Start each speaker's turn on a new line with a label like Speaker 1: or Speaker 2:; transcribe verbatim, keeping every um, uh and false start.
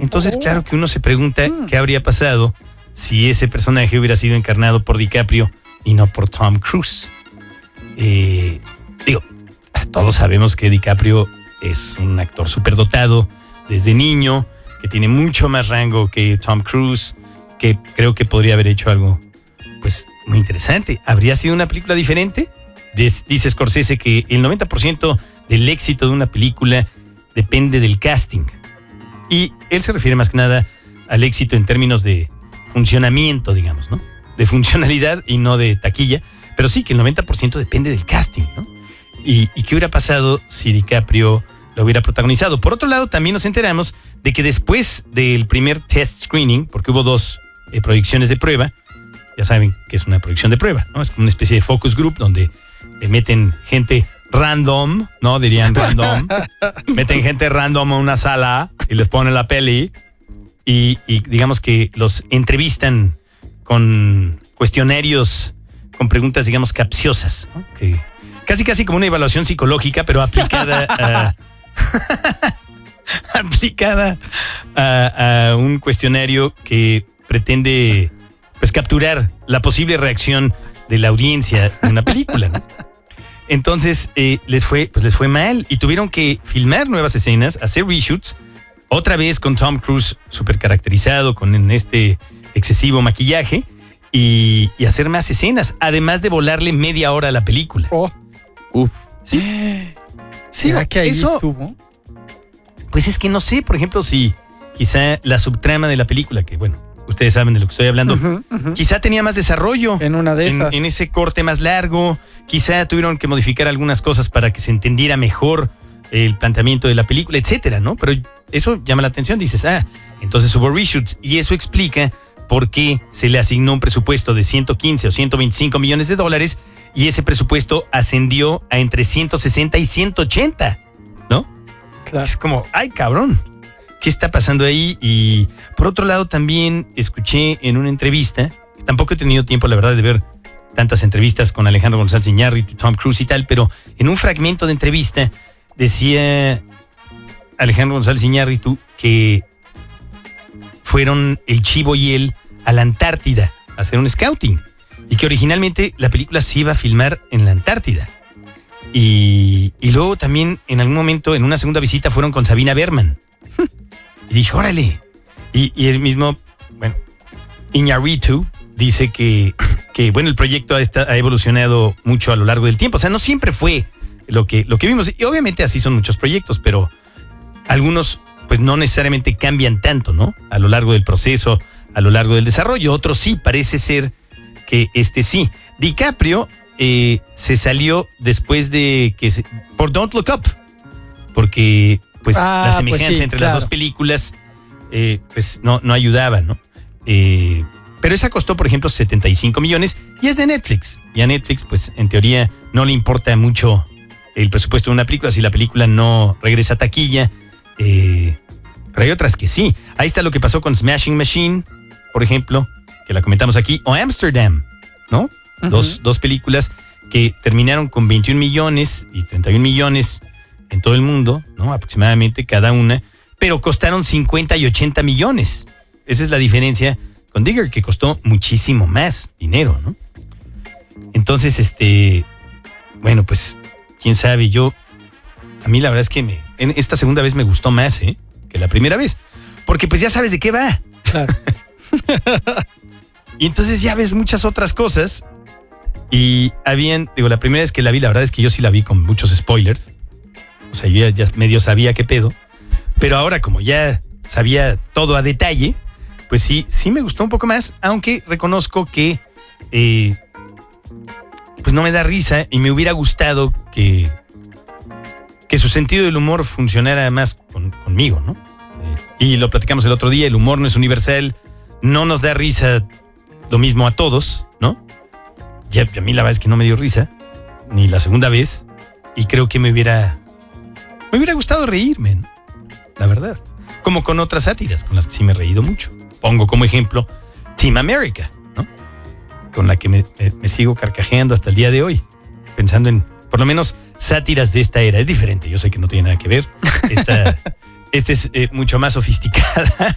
Speaker 1: Entonces,
Speaker 2: Oh.
Speaker 1: claro que uno se pregunta
Speaker 2: Mm.
Speaker 1: qué habría pasado si ese personaje hubiera sido encarnado por DiCaprio y no por Tom Cruise. Eh, digo, todos sabemos que DiCaprio es un actor superdotado desde niño, que tiene mucho más rango que Tom Cruise, que creo que podría haber hecho algo pues muy interesante. ¿Habría sido una película diferente? Des- dice Scorsese que el noventa por ciento del éxito de una película depende del casting. Y él se refiere más que nada al éxito en términos de funcionamiento, digamos, ¿no? De funcionalidad y no de taquilla. Pero sí que el noventa por ciento depende del casting, ¿no? ¿Y, y qué hubiera pasado si DiCaprio lo hubiera protagonizado? Por otro lado, también nos enteramos de que después del primer test screening, porque hubo dos eh, proyecciones de prueba, ya saben que es una proyección de prueba, ¿no? Es como una especie de focus group donde eh, meten gente random, ¿no? Dirían random. Meten gente random a una sala y les ponen la peli y, y digamos que los entrevistan con cuestionarios, con preguntas, digamos, capciosas, ¿no? Que casi casi como una evaluación psicológica, pero aplicada a, aplicada a, a un cuestionario que pretende pues capturar la posible reacción de la audiencia de una película, ¿no? Entonces eh, les fue pues les fue mal y tuvieron que filmar nuevas escenas, hacer reshoots, otra vez con Tom Cruise súper caracterizado, con en este excesivo maquillaje y, y hacer más escenas, además de volarle media hora a la película.
Speaker 2: Oh.
Speaker 3: Uf.
Speaker 1: Sí, sí,
Speaker 2: ¿Será que ahí
Speaker 1: eso,
Speaker 2: estuvo?
Speaker 1: pues es que no sé, por ejemplo, si quizá la subtrama de la película, que bueno, ustedes saben de lo que estoy hablando,
Speaker 2: Ujú, ujú.
Speaker 1: quizá tenía más desarrollo.
Speaker 2: En una de
Speaker 1: en,
Speaker 2: esas.
Speaker 1: en ese corte más largo, quizá tuvieron que modificar algunas cosas para que se entendiera mejor el planteamiento de la película, etcétera, ¿no? Pero eso llama la atención, dices, ah, entonces hubo reshoots y eso explica por qué se le asignó un presupuesto de ciento quince o ciento veinticinco millones de dólares y ese presupuesto ascendió a entre ciento sesenta y ciento ochenta, ¿no?
Speaker 2: Claro.
Speaker 1: Es como, ay, cabrón, ¿qué está pasando ahí? Y por otro lado también escuché en una entrevista, tampoco he tenido tiempo, la verdad, de ver tantas entrevistas con Alejandro González Iñárritu, Tom Cruise y tal, pero en un fragmento de entrevista decía Alejandro González Iñárritu que fueron el Chivo y él a la Antártida a hacer un scouting y que originalmente la película se iba a filmar en la Antártida. Y, y luego también en algún momento, en una segunda visita, fueron con Sabina Berman. Y dije, órale. Y, y el mismo, bueno, Iñárritu dice que, que bueno, el proyecto ha, esta- ha evolucionado mucho a lo largo del tiempo. O sea, no siempre fue lo que, lo que vimos. Y obviamente así son muchos proyectos, pero algunos pues no necesariamente cambian tanto, ¿no? A lo largo del proceso, a lo largo del desarrollo. Otros sí, parece ser que este sí. DiCaprio eh, se salió después de que... Se, por Don't Look Up. Porque pues
Speaker 2: Ah,
Speaker 1: la
Speaker 2: pues
Speaker 1: semejanza
Speaker 2: sí,
Speaker 1: entre
Speaker 2: claro.
Speaker 1: las dos películas eh, pues no, no ayudaba, ¿no? Eh, pero esa costó, por ejemplo, setenta y cinco millones y es de Netflix. Y a Netflix, pues en teoría no le importa mucho el presupuesto de una película si la película no regresa a taquilla. Eh, pero hay otras que sí. Ahí está lo que pasó con Smashing Machine, por ejemplo, que la comentamos aquí, o Amsterdam, ¿no?
Speaker 2: Ujú.
Speaker 1: dos, dos películas que terminaron con veintiún millones y treinta y un millones en todo el mundo, ¿no? Aproximadamente cada una, pero costaron cincuenta y ochenta millones. Esa es la diferencia con Digger, que costó muchísimo más dinero, ¿no? Entonces, este, bueno, pues, quién sabe, yo, a mí la verdad es que me, en esta segunda vez me gustó más, ¿eh? Que la primera vez, porque pues ya sabes de qué va.
Speaker 2: Claro.
Speaker 1: Y entonces ya ves muchas otras cosas. Y habían, digo, la primera vez que la vi, la verdad es que yo sí la vi con muchos spoilers. O sea, yo ya, ya medio sabía qué pedo. Pero ahora, como ya sabía todo a detalle, pues sí, sí me gustó un poco más, aunque reconozco que eh, pues no me da risa y me hubiera gustado que, que su sentido del humor funcionara más con- conmigo, ¿no? Eh, y lo platicamos el otro día, el humor no es universal, no nos da risa lo mismo a todos, ¿no? Ya a mí la verdad es que no me dio risa, ni la segunda vez, y creo que me hubiera, me hubiera gustado reírme, ¿no? La verdad. Como con otras sátiras, con las que sí me he reído mucho. Pongo como ejemplo Team America, ¿no? Con la que me, me- me sigo carcajeando hasta el día de hoy, pensando en, por lo menos, sátiras de esta era. Es diferente, yo sé que no tiene nada que ver. Esta, esta es eh, mucho más sofisticada.